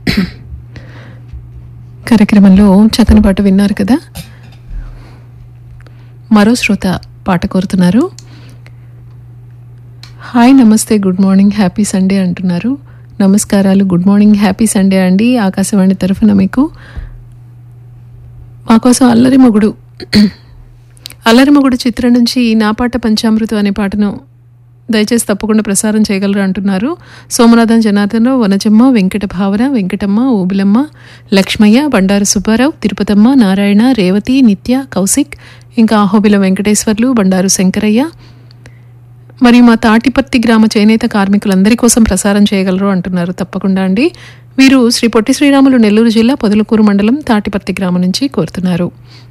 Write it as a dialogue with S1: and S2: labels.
S1: కార్యక్రమంలో చతని పాట విన్నారు కదా. మరో శ్రోత పాట కోరుతున్నారు. హాయ్, నమస్తే, గుడ్ మార్నింగ్, హ్యాపీ సండే అంటున్నారు. నమస్కారాలు, గుడ్ మార్నింగ్, హ్యాపీ సండే అండి. ఆకాశవాణి తరఫున మీకు మా కోసం అల్లరి మొగుడు చిత్రం నుంచి నా పాట పంచామృతం అనే పాటను దయచేసి తప్పకుండా ప్రసారం చేయగలరు అంటున్నారు. సోమనాథన్, జనార్దనరావు, వనజమ్మ, వెంకట భావన, వెంకటమ్మ, ఓబులమ్మ, లక్ష్మయ్య, బండారు సుబ్బారావు, తిరుపతమ్మ, నారాయణ, రేవతి, నిత్య, కౌశిక్, ఇంకా ఆహోబిల వెంకటేశ్వర్లు, బండారు శంకరయ్య మరియు మా తాటిపర్తి గ్రామ చేనేత కార్మికులందరి కోసం ప్రసారం చేయగలరు అంటున్నారు. తప్పకుండా అండి. వీరు శ్రీ పొట్టి శ్రీరాములు, నెల్లూరు జిల్లా పొదలకూరు మండలం తాటిపర్తి గ్రామం నుంచి కోరుతున్నారు.